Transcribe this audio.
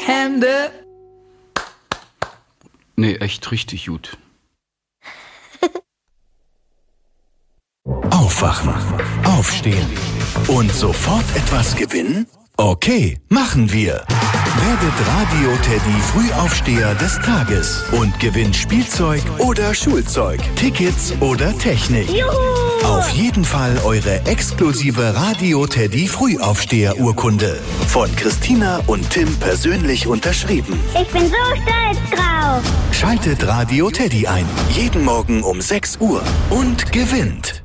Hände. Nee, echt richtig gut. Aufwachen, aufstehen und sofort etwas gewinnen? Okay, machen wir. Werdet Radio Teddy Frühaufsteher des Tages und gewinnt Spielzeug oder Schulzeug, Tickets oder Technik. Juhu! Auf jeden Fall eure exklusive Radio Teddy Frühaufsteher-Urkunde. Von Christina und Tim persönlich unterschrieben. Ich bin so stolz drauf. Schaltet Radio Teddy ein. Jeden Morgen um 6 Uhr und gewinnt.